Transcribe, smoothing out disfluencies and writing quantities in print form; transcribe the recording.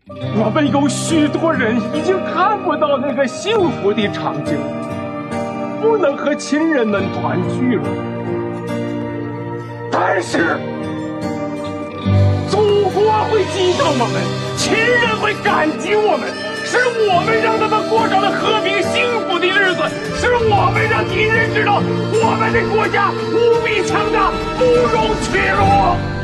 我们有许多人已经看不到那个幸福的场景，不能和亲人们团聚了。但是，祖国会记得我们，亲人会感激我们，是我们让他们过上了和平幸福的日子，是我们让敌人知道我们的国家无比强大，不容屈辱。